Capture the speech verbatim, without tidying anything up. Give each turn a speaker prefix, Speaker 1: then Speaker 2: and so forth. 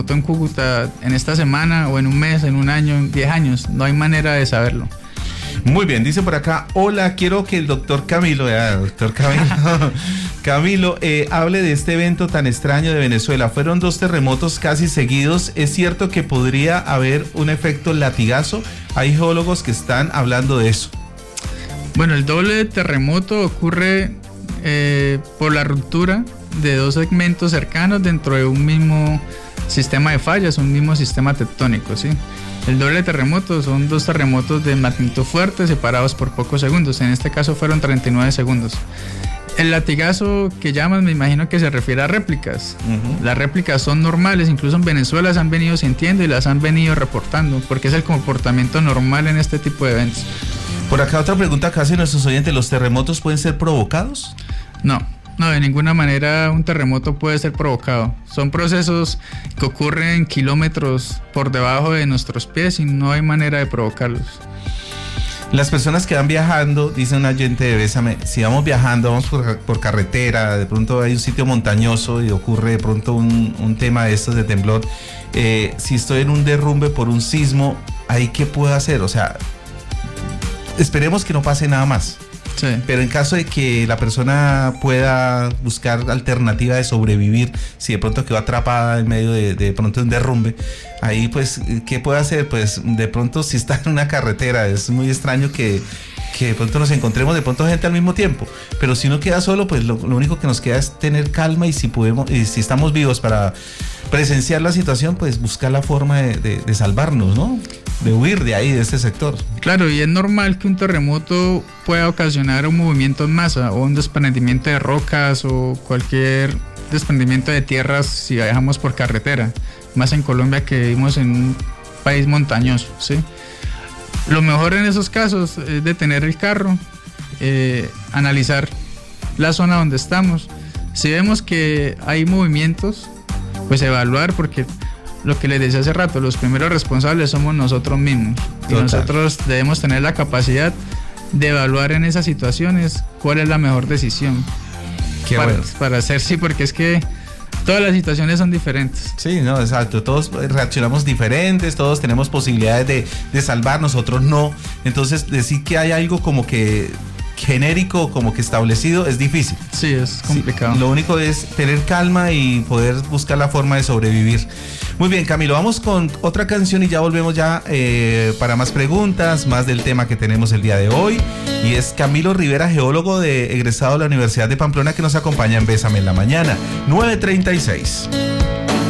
Speaker 1: terremoto en Cúcuta en esta semana o en un mes, en un año, en diez años. No hay manera de saberlo.
Speaker 2: Muy bien, dice por acá, hola, quiero que el doctor Camilo, eh, doctor Camilo, Camilo, eh, hable de este evento tan extraño de Venezuela. Fueron dos terremotos casi seguidos. ¿Es cierto que podría haber un efecto latigazo? Hay geólogos que están hablando de eso.
Speaker 1: Bueno, el doble terremoto ocurre eh, por la ruptura de dos segmentos cercanos dentro de un mismo sistema de fallas, un mismo sistema tectónico, ¿sí? El doble terremoto son dos terremotos de magnitud fuerte separados por pocos segundos. En este caso fueron treinta y nueve segundos. El latigazo que llaman, me imagino que se refiere a réplicas. Uh-huh. Las réplicas son normales, incluso en Venezuela se han venido sintiendo y las han venido reportando, porque es el comportamiento normal en este tipo de eventos.
Speaker 2: Por acá otra pregunta que hacen nuestros oyentes, ¿los terremotos pueden ser provocados?
Speaker 1: No. No, de ninguna manera un terremoto puede ser provocado. Son procesos que ocurren kilómetros por debajo de nuestros pies y no hay manera de provocarlos.
Speaker 2: Las personas que van viajando, dice un oyente de Bésame, si vamos viajando, vamos por, por carretera, de pronto hay un sitio montañoso y ocurre de pronto un, un tema de estos de temblor, eh, si estoy en un derrumbe por un sismo, ¿ahí qué puedo hacer? O sea, esperemos que no pase nada más. Sí. Pero en caso de que la persona pueda buscar alternativa de sobrevivir, si de pronto quedó atrapada en medio de, de pronto un derrumbe, ahí pues, ¿qué puede hacer? Pues de pronto si está en una carretera, es muy extraño que, que de pronto nos encontremos de pronto gente al mismo tiempo, pero si uno queda solo, pues lo, lo único que nos queda es tener calma y si podemos, y si estamos vivos para presenciar la situación, pues buscar la forma de, de, de salvarnos, ¿no? De huir de ahí, de este sector.
Speaker 1: Claro, y es normal que un terremoto pueda ocasionar un movimiento en masa o un desprendimiento de rocas o cualquier desprendimiento de tierras si viajamos por carretera, más en Colombia que vivimos en un país montañoso, ¿sí? Lo mejor en esos casos es detener el carro, eh, analizar la zona donde estamos. Si vemos que hay movimientos, pues evaluar, porque lo que les decía hace rato, los primeros responsables somos nosotros mismos. Y Total. Nosotros debemos tener la capacidad de evaluar en esas situaciones cuál es la mejor decisión.
Speaker 2: Qué
Speaker 1: para,
Speaker 2: bueno.
Speaker 1: para hacer, sí, porque es que todas las situaciones son diferentes.
Speaker 2: Sí, no, exacto. Todos reaccionamos diferentes, todos tenemos posibilidades de, de salvarnos, otros no. Entonces, decir que hay algo como que genérico, como que establecido, es difícil.
Speaker 1: Sí, es complicado.
Speaker 2: Sí, lo único es tener calma y poder buscar la forma de sobrevivir. Muy bien, Camilo, vamos con otra canción y ya volvemos ya eh, para más preguntas, más del tema que tenemos el día de hoy. Y es Camilo Rivera, geólogo de egresado de la Universidad de Pamplona, que nos acompaña en Bésame en la Mañana, nueve treinta y seis.